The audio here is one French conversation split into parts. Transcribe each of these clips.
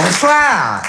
Bonsoir.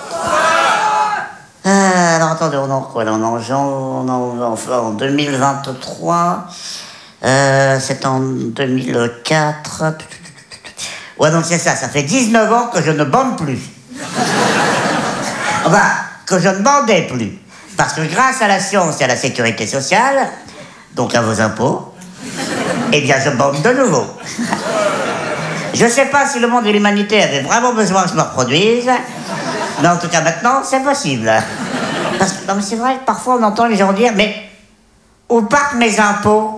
Alors attendez, on en quoi là? En 2023. C'est en 2004. Ouais, donc c'est ça fait 19 ans que je ne bande plus. Enfin, que je ne bandais plus. Parce que grâce à la science et à la sécurité sociale, donc à vos impôts, eh bien je bande de nouveau. Je sais pas si le monde et l'humanité avaient vraiment besoin que je me reproduise, mais en tout cas maintenant, c'est possible. Parce que, non mais c'est vrai que parfois on entend les gens dire, mais où partent mes impôts?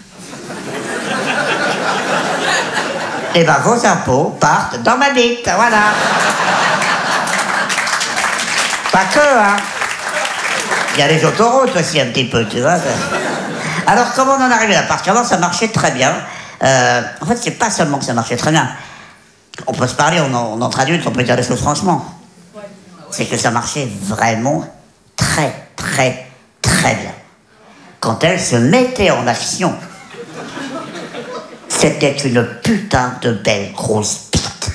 Eh ben vos impôts partent dans ma bite, voilà. Pas que, hein. Il y a les autoroutes aussi un petit peu, tu vois. Alors comment on en est arrivé là? Parce qu'avant ça marchait très bien. En fait, c'est pas seulement que ça marchait très bien. On peut se parler, on en traduit, on peut dire les choses franchement. C'est que ça marchait vraiment très, très, très bien. Quand elle se mettait en action, c'était une putain de belle grosse bite.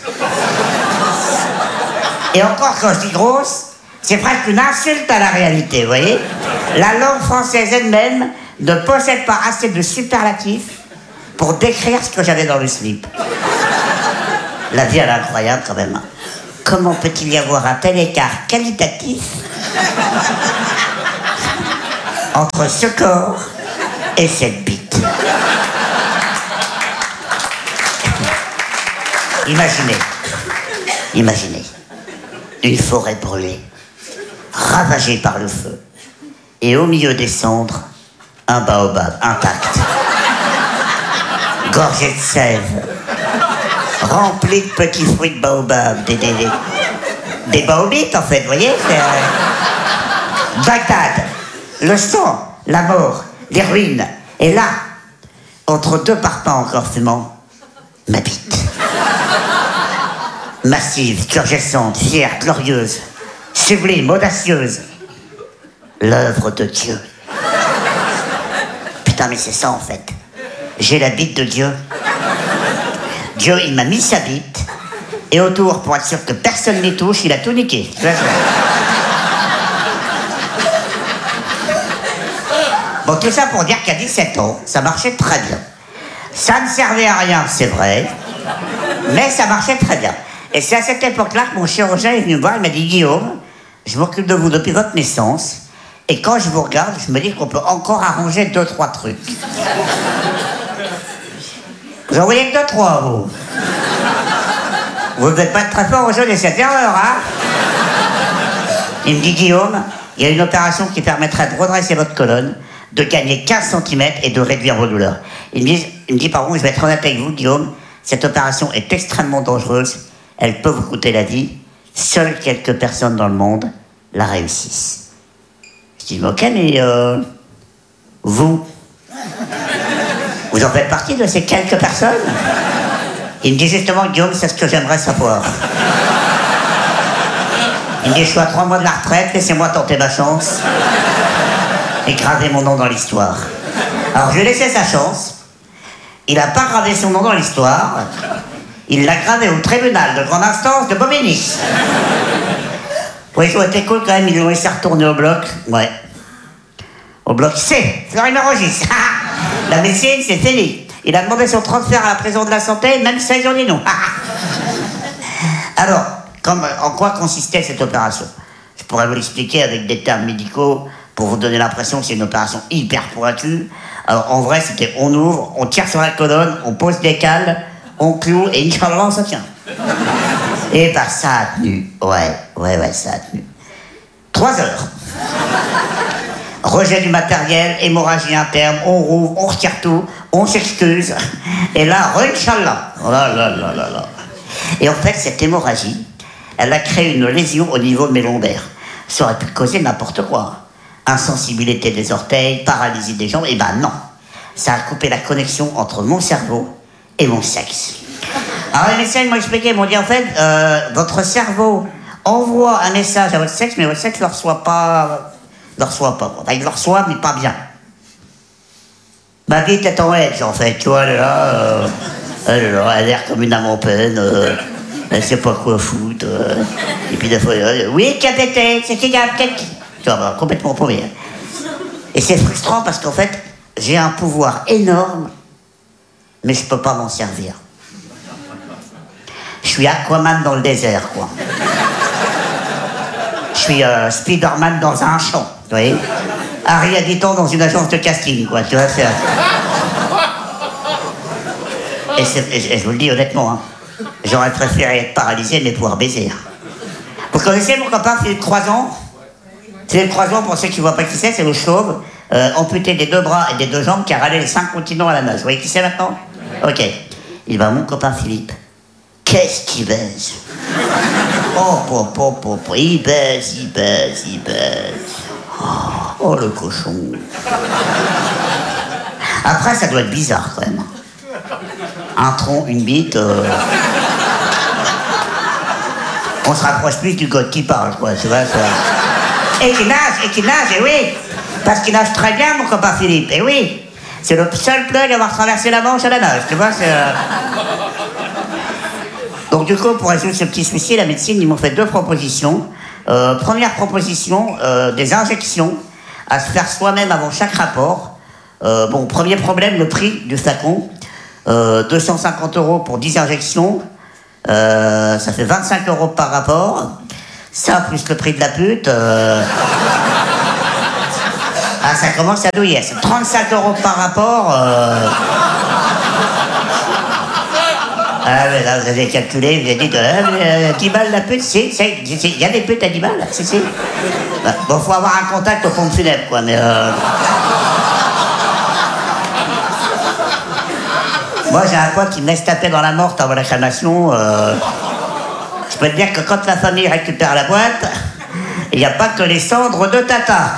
Et encore, quand je dis grosse, c'est presque une insulte à la réalité, vous voyez? La langue française elle-même ne possède pas assez de superlatifs pour décrire ce que j'avais dans le slip. La vie, elle est incroyable quand même. Comment peut-il y avoir un tel écart qualitatif entre ce corps et cette bite? Imaginez une forêt brûlée, ravagée par le feu, et au milieu des cendres, un baobab intact, gorgé de sève, rempli de petits fruits de baobab, des baobites en fait, vous voyez, Bagdad, le sang, la mort, les ruines, et là, entre deux parpaings encore fumants, ma bite. Massive, turgescente, fière, glorieuse, sublime, audacieuse. L'œuvre de Dieu. Putain, mais c'est ça en fait. J'ai la bite de Dieu. Dieu, il m'a mis sa bite. Et autour, pour être sûr que personne n'y touche, il a tout niqué. Bon, tout ça pour dire qu'à 17 ans, ça marchait très bien. Ça ne servait à rien, c'est vrai. Mais ça marchait très bien. Et c'est à cette époque-là que mon chirurgien est venu me voir, il m'a dit « Guillaume, je m'occupe de vous depuis votre naissance, et quand je vous regarde, je me dis qu'on peut encore arranger 2-3 trucs. » Vous en voyez que 2-3, vous. Vous ne devez pas être très fort au jeu des 7 erreurs, hein? Il me dit « Guillaume, il y a une opération qui permettrait de redresser votre colonne, de gagner 15 cm et de réduire vos douleurs. » Il me dit « Par contre, je vais être honnête avec vous, Guillaume, cette opération est extrêmement dangereuse. Elle peut vous coûter la vie. Seules quelques personnes dans le monde la réussissent. » Je dis, ok, mais vous en faites partie de ces quelques personnes? Il me dit justement, Guillaume, c'est ce que j'aimerais savoir. Il me dit, je suis à 3 mois de la retraite, laissez-moi tenter ma chance et graver mon nom dans l'histoire. Alors je lui ai laissé sa chance. Il n'a pas gravé son nom dans l'histoire. Il l'a gravé au tribunal de grande instance de Bobigny. Oui, ça a été cool quand même, ils l'ont laissé retourner au bloc. Ouais. Au bloc C, Fleury-Mérogis. La médecine, c'est fini. Il a demandé son transfert à la prison de la santé, même si ils ont dit non. Alors, en quoi consistait cette opération? Je pourrais vous l'expliquer avec des termes médicaux pour vous donner l'impression que c'est une opération hyper pointue. Alors, en vrai, c'était on ouvre, on tire sur la colonne, on pose des cales, on cloue et Inch'Allah, ça tient. Et bah, ça a tenu. Ouais, ça a tenu. 3 heures. Rejet du matériel, hémorragie interne, on rouvre, on retire tout, on s'excuse. Et là, Inch'Allah. Oh là là là là là. Et en fait, cette hémorragie, elle a créé une lésion au niveau de mes lombaires. Ça aurait pu causer n'importe quoi. Insensibilité des orteils, paralysie des jambes, et ben non. Ça a coupé la connexion entre mon cerveau et mon sexe. Alors les médecins m'ont expliqué, ils m'ont dit en fait, votre cerveau envoie un message à votre sexe, mais votre sexe ne le reçoit pas. Enfin, il le reçoit, mais pas bien. Ma bite est en edge, en fait, tu vois, elle est là, elle a l'air comme une âme en peine. Elle sait pas quoi foutre. Et puis des fois, oui, capitaine, c'est qu'il y a peut-être... Tu vois, complètement paumé. Et c'est frustrant parce qu'en fait, j'ai un pouvoir énorme, mais je peux pas m'en servir. Je suis Aquaman dans le désert, quoi. Je suis Spider-Man dans un champ, vous voyez. Harry Habitant dans une agence de casting, quoi, tu vois, c'est... Et je vous le dis honnêtement, hein, j'aurais préféré être paralysé, mais pouvoir baiser. Vous connaissez mon copain Philippe Croizon? Philippe Croizon, pour ceux qui ne voient pas qui c'est le chauve, amputé des 2 bras et des 2 jambes, qui a râlé les 5 continents à la nage. Vous voyez qui c'est maintenant? Ok. Il va, mon copain Philippe, qu'est-ce qu'il baise? Il baise. Oh, le cochon. Après, ça doit être bizarre, quand même. Un tronc, une bite... On se rapproche plus du gars qui parle, quoi, tu vois, ça... Et qui nage, et oui. Parce qu'il nage très bien, mon copain Philippe, et oui. C'est le seul plug à avoir traversé la Manche à la nage, tu vois, c'est... Donc du coup, pour résoudre ce petit souci, la médecine, ils m'ont fait 2 propositions. Première proposition, des injections à se faire soi-même avant chaque rapport. Bon, premier problème, le prix du flacon. 250 € pour 10 injections. Ça fait 25 € par rapport. Ça, plus le prix de la pute. Ah, ça commence à douiller. C'est 35 € par rapport. Ah, mais là, vous avez calculé, vous avez dit 10 balles la pute, si, il y a des putes à 10 balles, si. Bon, faut avoir un contact au pompe funèbre, quoi, mais Moi, j'ai un pote qui me laisse taper dans la morte avant la crémation. Je peux te dire que quand la famille récupère la boîte, il n'y a pas que les cendres de tata.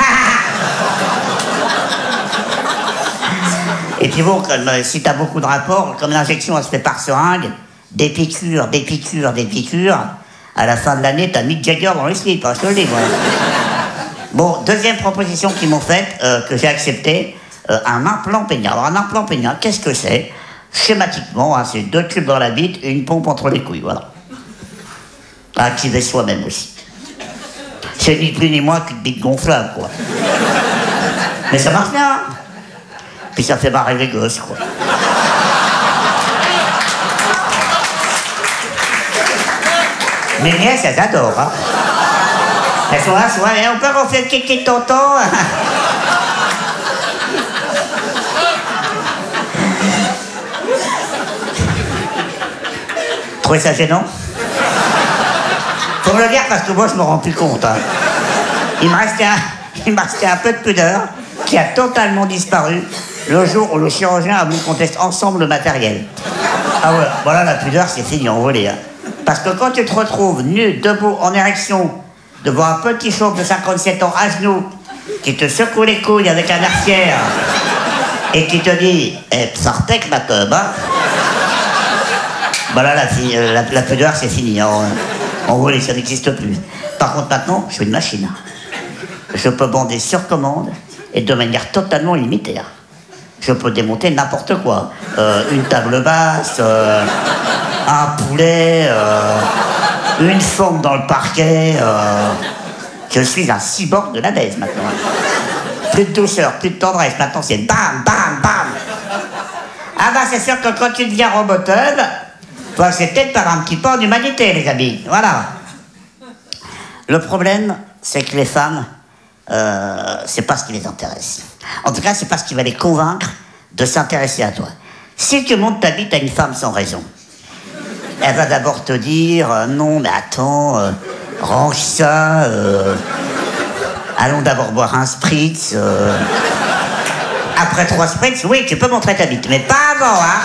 Et puis bon, si t'as beaucoup de rapports, comme l'injection elle se fait par seringue, des piqûres, à la fin de l'année, t'as Mick Jagger dans le slip, hein, je te le dis, moi. Bon, deuxième proposition qu'ils m'ont faite, que j'ai acceptée, un implant pénial. Alors un implant pénial, qu'est-ce que c'est? Schématiquement, hein, c'est 2 tubes dans la bite et une pompe entre les couilles, voilà. À activer soi-même aussi. C'est ni plus ni moins qu'une bite gonflable, quoi. Mais ça marche bien, hein. Puis ça fait marrer les gosses, quoi. Mes nièces, elles adorent, hein. Elles sont là, souvent, on peut refaire le kéké de tonton. Trouvez ça gênant? Faut me le dire parce que moi, je me rends plus compte, hein. Il me restait un peu de pudeur qui a totalement disparu le jour où le chirurgien a voulu qu'on teste ensemble le matériel. Ah ouais, voilà, la pudeur, c'est fini, envolé. Hein. Parce que quand tu te retrouves nu, debout, en érection, devant un petit chauve de 57 ans à genoux, qui te secoue les couilles avec un air fier, et qui te dit « Eh, Psartek, ma teub, hein ?» Voilà, la pudeur, c'est fini. Hein. Envolé, ça n'existe plus. Par contre, maintenant, je suis une machine. Je peux bander sur commande, et de manière totalement limitée. Hein. Je peux démonter n'importe quoi. Une table basse, un poulet, une forme dans le parquet. Je suis un cyborg de la baise maintenant. Plus de douceur, plus de tendresse. Maintenant, c'est bam, bam, bam. Ah bah, c'est sûr que quand tu deviens roboteuse, faut accepter de perdre un petit peu en humanité, les amis. Voilà. Le problème, c'est que les femmes... c'est pas ce qui les intéresse. En tout cas, c'est pas ce qui va les convaincre de s'intéresser à toi. Si tu montes ta bite à une femme sans raison, elle va d'abord te dire non, mais attends, range ça, allons d'abord boire un spritz. Après 3 spritz, oui, tu peux montrer ta bite, mais pas avant, hein.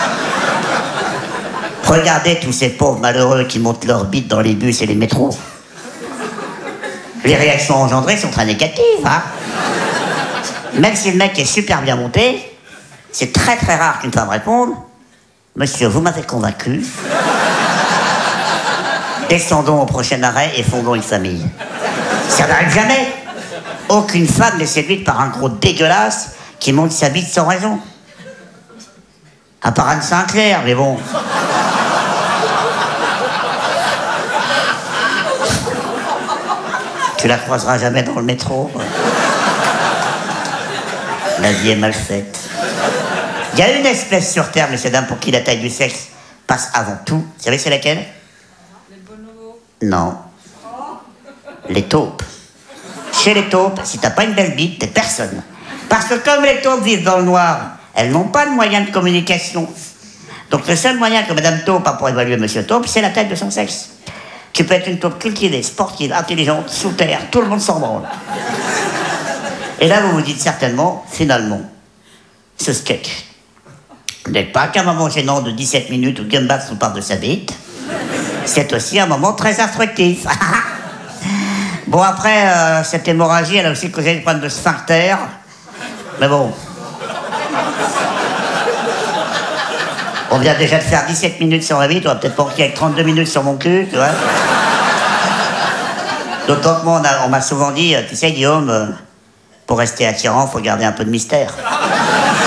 Regardez tous ces pauvres malheureux qui montent leur bite dans les bus et les métros. Les réactions engendrées sont très négatives, hein. Même si le mec est super bien monté, c'est très très rare qu'une femme réponde « Monsieur, vous m'avez convaincu. Descendons au prochain arrêt et fondons une famille. » Ça n'arrive jamais. Aucune femme n'est séduite par un gros dégueulasse qui monte sa bite sans raison. À part Anne Sinclair, mais bon. Tu la croiseras jamais dans le métro. La vie est mal faite. Il y a une espèce sur Terre, messieurs, dames, pour qui la taille du sexe passe avant tout. Vous savez c'est laquelle? Les bonobos. Non. Les taupes. Chez les taupes, si t'as pas une belle bite, t'es personne. Parce que comme les taupes vivent dans le noir, elles n'ont pas de moyens de communication. Donc le seul moyen que Madame Taupe a pour évaluer Monsieur Taupe, c'est la taille de son sexe. Tu peux être une taupe cultivée, sportive, intelligente, sous terre, tout le monde s'en branle. Et là, vous vous dites certainement, finalement, ce sketch n'est pas qu'un moment gênant de 17 minutes où Gumbax nous parle de sa bite, c'est aussi un moment très instructif. Bon, après, cette hémorragie, elle a aussi causé des problèmes de sphincter, mais bon... On vient déjà de faire 17 minutes sur la bite, on va peut-être pas manquer avec 32 minutes sur mon cul, tu vois. D'autant que moi, on m'a souvent dit, tu sais, Guillaume, pour rester attirant, faut garder un peu de mystère.